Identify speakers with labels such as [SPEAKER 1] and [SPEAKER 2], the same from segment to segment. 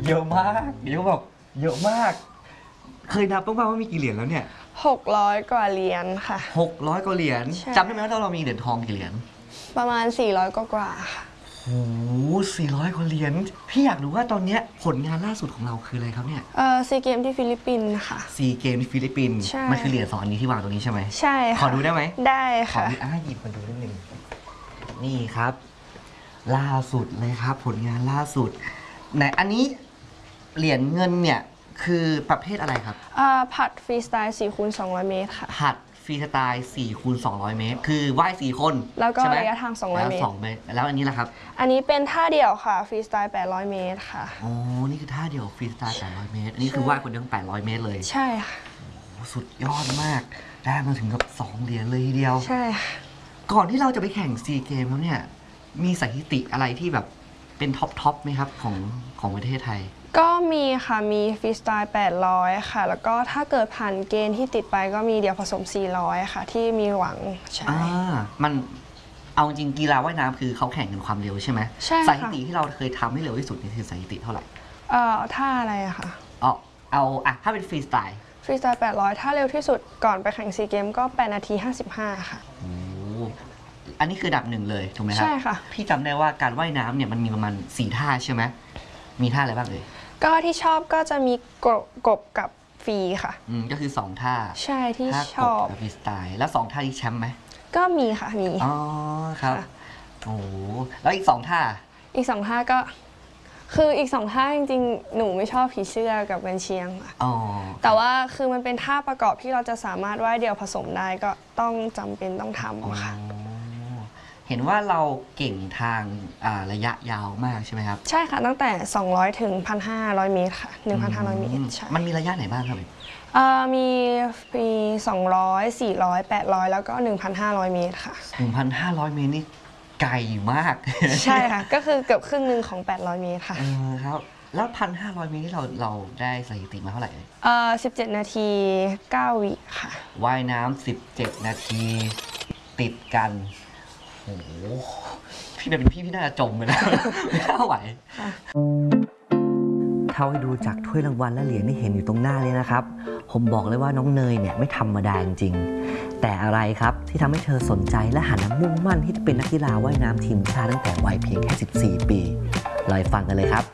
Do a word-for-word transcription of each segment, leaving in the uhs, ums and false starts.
[SPEAKER 1] เยอะมากเยอะแบบเยอะมากเคยนับบ้างป่ะว่ามีกี่เหรียญแล้วเนี่ย
[SPEAKER 2] หกร้อยกว่าเหรียญค่ะ
[SPEAKER 1] หกร้อยกว่าเหรียญจำได้ไหมว่าเรามีเหรียญทองกี่เหรียญ
[SPEAKER 2] ประมาณสี่ร้อยกว่าค่ะ
[SPEAKER 1] โอ้สี่ร้อยกว่าเหรียญพี่อยากรู้ว่าตอนนี้ผลงานล่าสุดของเราคืออะไรครับเนี่ย
[SPEAKER 2] เออซีเกมที่ฟิลิปปินส์ค่ะ
[SPEAKER 1] ซีเกมที่ฟิลิปปินส์มันคือเหรียญสองอันนี้ที่วางตรงนี้ใช่ไหม
[SPEAKER 2] ใช่ค่ะ
[SPEAKER 1] ขอดูได้ไหม
[SPEAKER 2] ได้ค่ะ
[SPEAKER 1] ขออ่ะหยิบมาดูนิดนึงนี่ครับล่าสุดเลยครับผลงานล่าสุดไหนอันนี้เหรียญเงินเนี่ยคือประเภทอะไรครับ
[SPEAKER 2] ผัดฟรีสไตล์สี่คูณสองร้อยเมตรค่ะ
[SPEAKER 1] ผัดฟรีสไตล์สี่คูณสองร้อยเมตรคือว่ายสี่คน
[SPEAKER 2] แล้วก็ระยะทางสองร้อยเมตร
[SPEAKER 1] แล้วอันนี้ล่ะครับ
[SPEAKER 2] อันนี้เป็นท่าเดี่ยวค่ะฟรีสไตล์แปดร้อยเมตรค่ะ
[SPEAKER 1] อ๋อนี่คือท่าเดี่ยวฟรีสไตล์แปดร้อยเมตรอันนี้คือว่ายคนเดียวแปดร้อยเมตรเลย
[SPEAKER 2] ใช่ค่ะ
[SPEAKER 1] สุดยอดมากได้มาถึงกับสองเหรียญเลยทีเดียว
[SPEAKER 2] ใช่ค่ะ
[SPEAKER 1] ก่อนที่เราจะไปแข่งซีเกมแล้วเนี่ยมีสถิติอะไรที่แบบเป็นท็อปท็อปไหมครับของของประเทศไทย
[SPEAKER 2] ก็มีค่ะมีฟรีสไตล์แปดร้อยค่ะแล้วก็ถ้าเกิดผ่านเกณฑ์ที่ติดไปก็มีเดี่ยวผสมสี่ร้อยค่ะที่มีหวังใช่
[SPEAKER 1] มันเอาจริงกีฬาว่ายน้ำคือเขาแข่งกันความเร็วใช่ไหม
[SPEAKER 2] ใช่
[SPEAKER 1] สถิติที่เราเคยทำให้เร็วที่สุดนี่คือสถิติเท่าไหร่
[SPEAKER 2] เอ่อท่าอะไรอะคะ
[SPEAKER 1] เอาเอาอะถ้าเป็นฟรีสไตล์
[SPEAKER 2] ฟรีสไตล์แปดร้อยถ้าเร็วที่สุดก่อนไปแข่งซีเกมก็แปดนาทีห้าสิบห้าค่ะ
[SPEAKER 1] โอ้อันนี้คือดับหนึ่งเลยถูกไหมครับ
[SPEAKER 2] ใช่ค่ะ
[SPEAKER 1] พี่จำได้ว่าการว่ายน้ำเนี่ยมันมีประมาณสี่ท่าใช่ไหมมีท่าอะไรบ้างเลย
[SPEAKER 2] ก็ที่ชอบก็จะมีกบกบกับฟรีค่ะ
[SPEAKER 1] อืมก็คือสองท่า
[SPEAKER 2] ใช่ที่ชอบ
[SPEAKER 1] กับฟรีสไตล์แล้วสองท่าที่แชมป์ไหม
[SPEAKER 2] ก็มีค่ะมี
[SPEAKER 1] อ๋อครับโอ้แล้วอีกสองท่า
[SPEAKER 2] อีกสองท่าก็คืออีกสองท่าจริงๆหนูไม่ชอบผีเสื้อกับกันเชียงค่ะ
[SPEAKER 1] อ๋อ
[SPEAKER 2] แต่ว่าคือมันเป็นท่าประกอบที่เราจะสามารถว่ายเดี่ยวผสมได้ก็ต้องจำเป็นต้องทำค่ะ
[SPEAKER 1] เห็นว่าเราเก่งทางระยะยาวมากใช่ไหมครับ
[SPEAKER 2] ใช่ค่ะตั้งแต่สองร้อยถึงหนึ่งพันห้าร้อยเมตรค่ะ หนึ่งพันห้าร้อย เมตรใช่
[SPEAKER 1] มันมีระยะไหนบ้างครับ
[SPEAKER 2] มีมีสองร้อย สี่ร้อย แปดร้อยแล้วก็ หนึ่งพันห้าร้อย เมตรค่ะ
[SPEAKER 1] หนึ่งพันห้าร้อย เมตรนี่ไกลมาก
[SPEAKER 2] ใช่ค่ะก็คือเกือบครึ่งหนึ่งของแปดร้อยเมตรค่ะ
[SPEAKER 1] เออครับแล้ว หนึ่งพันห้าร้อย เมตรที่เราเราได้สถิติมาเท่าไหร่
[SPEAKER 2] เอ่อสิบเจ็ดนาทีเก้าวิค่ะ
[SPEAKER 1] ว่ายน้ำสิบเจ็ดนาทีติดกันโอ้โหพี่เป็นพี่พี่น่าจะจมไปแล้วไม่น่าไหวเท่าให้ดูจากถ้วยรางวัลและเหรียญที่เห็นอยู่ตรงหน้าเลยนะครับผมบอกเลยว่าน้องเนยเนี่ยไม่ธรรมดาจริงๆแต่อะไรครับที่ทำให้เธอสนใจและหันมามุ่งมั่นที่จะเป็นนักกีฬาว่ายน้ำทีมชาติตั้งแต่วัยเพียงแค่สิบสี่ปีลองฟังกันเลยครับ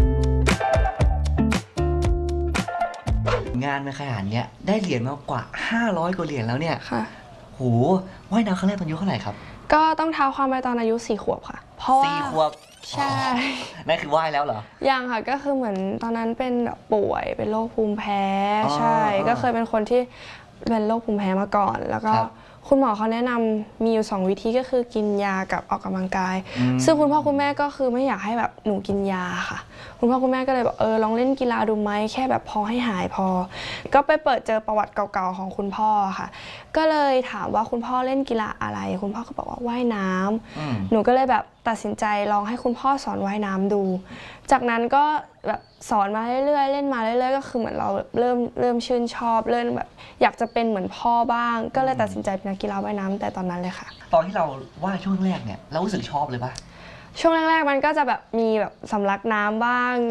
[SPEAKER 1] งานในขนาดนี้ได้เหรียญมากกว่าห้าร้อยกว่าเหรียญแล้วเนี่ย
[SPEAKER 2] ค่ะ
[SPEAKER 1] โหว่ายน้ำครั้งแรกตอนอายุเท่าไหร่ครับ
[SPEAKER 2] ก็ต้องเท้าความไปตอนอายุสี่ขวบค่ะเพราะว่า
[SPEAKER 1] สี่ขวบ
[SPEAKER 2] ใช่
[SPEAKER 1] นั่นคือว่ายแล้วเหรอ
[SPEAKER 2] ยังค่ะก็คือเหมือนตอนนั้นเป็นป่วยเป็นโรคภูมิแพ้ใช่ก็เคยเป็นคนที่เป็นโรคภูมิแพ้มาก่อนแล้วก็คุณหมอเขาแนะนำมีอยู่สองวิธีก็คือกินยากับออกกำลังกายซึ่งคุณพ่อคุณแม่ก็คือไม่อยากให้แบบหนูกินยาค่ะคุณพ่อคุณแม่ก็เลยบอกเออลองเล่นกีฬาดูไหมแค่แบบพอให้หายพอก็ไปเปิดเจอประวัติเก่าๆของคุณพ่อค่ะก็เลยถามว่าคุณพ่อเล่นกีฬาอะไรคุณพ่อก็บอกว่าว่ายน้ำหนูก็เลยแบบตัดสินใจลองให้คุณพ่อสอนว่ายน้ำดูจากนั้นก็แบบสอนมาเรื่อยๆเล่นมาเรื่อยๆก็คือเหมือนเราเริ่มเริ่มชื่นชอบเริ่มแบบอยากจะเป็นเหมือนพ่อบ้างก็เลยตัดสินใจเป็นนักกีฬาว่ายน้ำแต่ตอนนั้นเลยค่ะ
[SPEAKER 1] ตอนที่เราว่ายช่วงแรกเนี่ยเรารู้สึกชอบเลยปะ
[SPEAKER 2] ช่วงแรกๆมันก็จะแบบมีแบบสำลักน้ำบ้าง